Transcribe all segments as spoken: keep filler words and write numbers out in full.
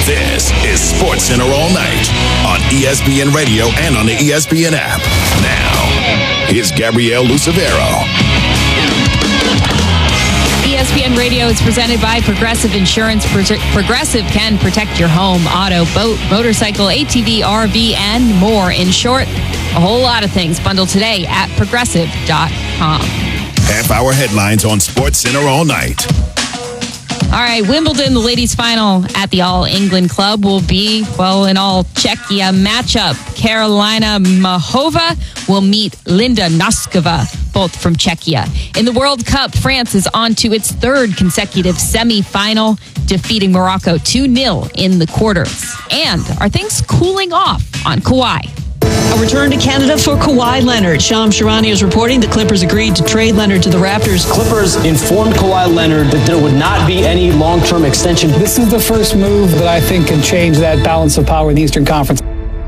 This is SportsCenter All Night on E S P N Radio and on the E S P N app. Now, here's Gabrielle Lucevero. E S P N Radio is presented by Progressive Insurance. Pro- Progressive can protect your home, auto, boat, motorcycle, A T V, R V, and more. In short, a whole lot of things. Bundle today at progressive dot com. Half-hour headlines on SportsCenter All Night. All right, Wimbledon, the ladies' final at the All England Club will be, well, an all Czechia matchup. Karolina Muchova will meet Linda Noskova, both from Czechia. In the World Cup, France is on to its third consecutive semi-final, defeating Morocco two nil in the quarters. And are things cooling off on Kawhi? A return to Canada for Kawhi Leonard. Shams Charania is reporting the Clippers agreed to trade Leonard to the Raptors. Clippers informed Kawhi Leonard that there would not be any long-term extension. This is the first move that I think can change that balance of power in the Eastern Conference.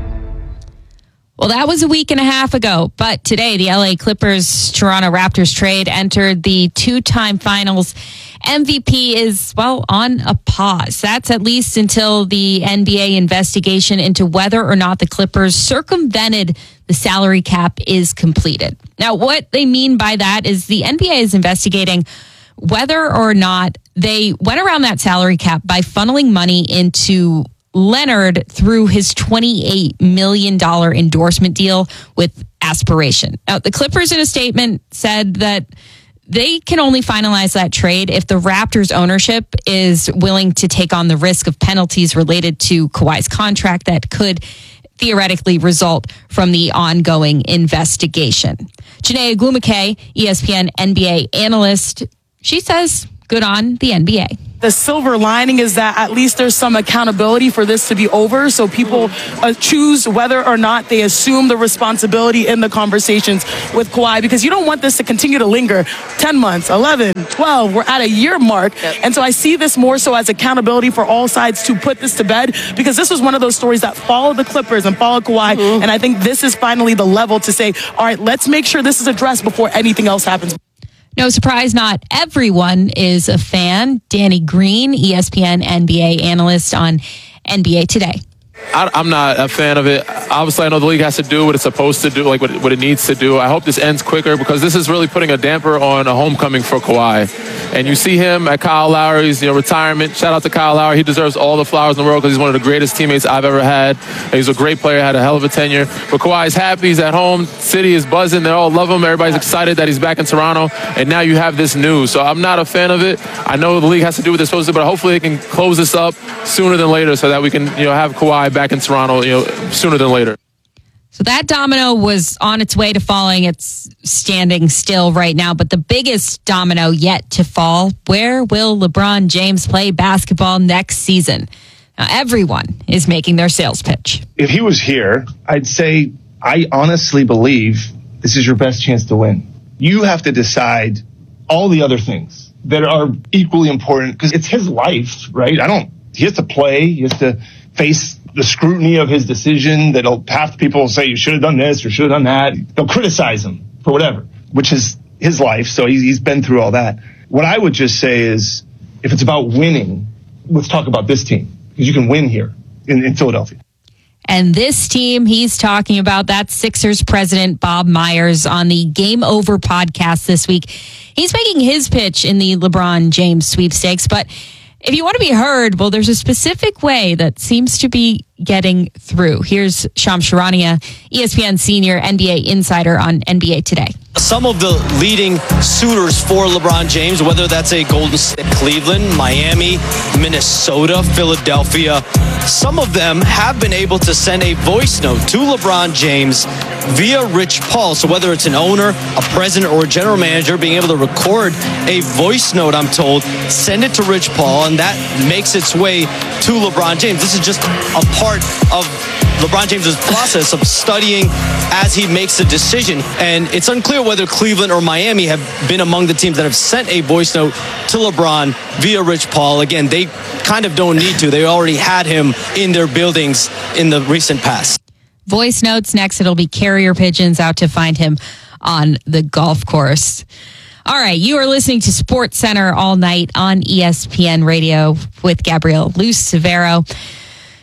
Well, that was a week and a half ago, but today the L A Clippers Toronto Raptors trade entered the two-time finals. M V P is, well, on a pause. That's at least until the N B A investigation into whether or not the Clippers circumvented the salary cap is completed. Now, what they mean by that is the N B A is investigating whether or not they went around that salary cap by funneling money into Leonard through his twenty-eight million dollars endorsement deal with Aspiration. Now, the Clippers in a statement said that they can only finalize that trade if the Raptors ownership is willing to take on the risk of penalties related to Kawhi's contract that could theoretically result from the ongoing investigation. Janae Agumake, E S P N N B A analyst, she says good on the N B A. The silver lining is that at least there's some accountability for this to be over, so people uh, choose whether or not they assume the responsibility in the conversations with Kawhi, because you don't want this to continue to linger ten months, eleven, twelve, we're at a year mark. Yep. And so I see this more so as accountability for all sides to put this to bed, because this was one of those stories that followed the Clippers and followed Kawhi, mm-hmm. and I think this is finally the level to say, all right, let's make sure this is addressed before anything else happens. No surprise, not everyone is a fan. Danny Green, E S P N N B A analyst on N B A Today. I, I'm not a fan of it. Obviously, I know the league has to do what it's supposed to do, like what it, what it needs to do. I hope this ends quicker, because this is really putting a damper on a homecoming for Kawhi. And you see him at Kyle Lowry's you know, retirement. Shout out to Kyle Lowry. He deserves all the flowers in the world because he's one of the greatest teammates I've ever had. He's a great player, had a hell of a tenure. But Kawhi's happy. He's at home. City is buzzing. They all love him. Everybody's excited that he's back in Toronto. And now you have this news. So I'm not a fan of it. I know the league has to do what they're supposed to, but hopefully they can close this up sooner than later so that we can you know, have Kawhi back in Toronto you know, sooner than later. So that domino was on its way to falling. It's standing still right now. But the biggest domino yet to fall, where will LeBron James play basketball next season? Now, everyone is making their sales pitch. If he was here, I'd say I honestly believe this is your best chance to win. You have to decide all the other things that are equally important, because it's his life, right? I don't, he has to play. He has to face the scrutiny of his decision. That'll half the people will say you should have done this or should have done that. They'll criticize him for whatever, which is his life. So he's, he's been through all that. What I would just say is, if it's about winning, let's talk about this team, because you can win here in, in Philadelphia. And this team he's talking about, that's Sixers president Bob Myers on the Game Over podcast this week. He's making his pitch in the LeBron James sweepstakes, but if you want to be heard, well, there's a specific way that seems to be getting through. Here's Shams Charania, E S P N senior N B A insider on N B A Today. Some of the leading suitors for LeBron James, whether that's a Golden State, Cleveland, Miami, Minnesota, Philadelphia, some of them have been able to send a voice note to LeBron James via Rich Paul. So whether it's an owner, a president, or a general manager, being able to record a voice note, I'm told, send it to Rich Paul, and that makes its way to LeBron James. This is just a part of LeBron James's process of studying as he makes a decision. And it's unclear whether Cleveland or Miami have been among the teams that have sent a voice note to LeBron via Rich Paul. Again, they kind of don't need to. They already had him in their buildings in the recent past. Voice notes next. It'll be carrier pigeons out to find him on the golf course. All right, you are listening to Sports Center all night on E S P N Radio with Gabrielle Lucevero.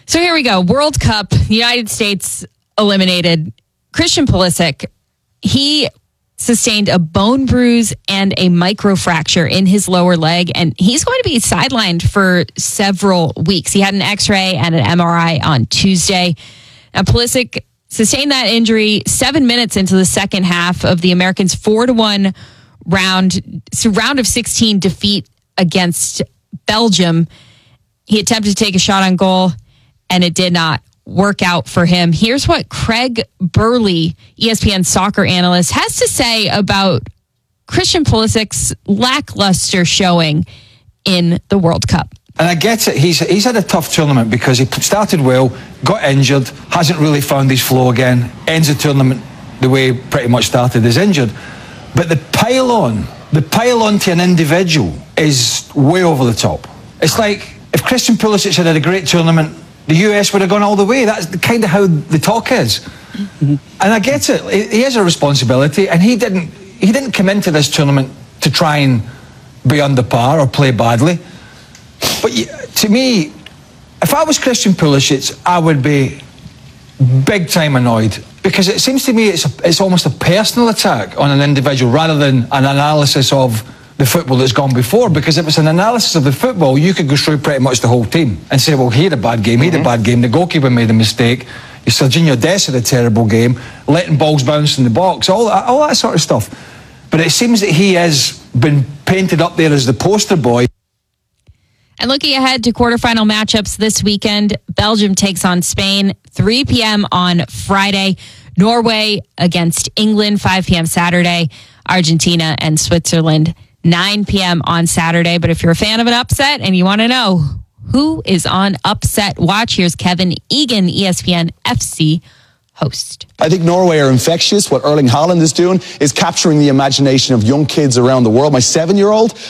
So here we go. World Cup, the United States eliminated. Christian Pulisic, he sustained a bone bruise and a microfracture in his lower leg, and he's going to be sidelined for several weeks. He had an x-ray and an M R I on Tuesday. Now, Pulisic sustained that injury seven minutes into the second half of the Americans' four to one round, so round of sixteen defeat against Belgium. He attempted to take a shot on goal, and it did not work out for him. Here's what Craig Burley, E S P N soccer analyst, has to say about Christian Pulisic's lackluster showing in the World Cup. And I get it. He's he's had a tough tournament because he started well, got injured, hasn't really found his flow again, ends the tournament the way he pretty much started, is injured. But the pile on, the pile on to an individual is way over the top. It's like if Christian Pulisic had had a great tournament, the U S would have gone all the way. That's kind of how the talk is. Mm-hmm. And I get it. He has a responsibility, and he didn't he didn't come into this tournament to try and be under par or play badly. But to me, if I was Christian Pulisic, I would be big time annoyed, because it seems to me it's a, it's almost a personal attack on an individual rather than an analysis of the football that's gone before. Because if it's an analysis of the football, you could go through pretty much the whole team and say, well, he had a bad game, he had mm-hmm. a bad game, the goalkeeper made a mistake, Serginho Dest had a terrible game, letting balls bounce in the box, all that, all that sort of stuff. But it seems that he has been painted up there as the poster boy. And looking ahead to quarterfinal matchups this weekend, Belgium takes on Spain, three p.m. on Friday. Norway against England, five p.m. Saturday. Argentina and Switzerland, nine p.m. on Saturday. But if you're a fan of an upset and you want to know who is on Upset Watch, here's Kevin Egan, E S P N F C host. I think Norway are infectious. What Erling Haaland is doing is capturing the imagination of young kids around the world. My seven-year-old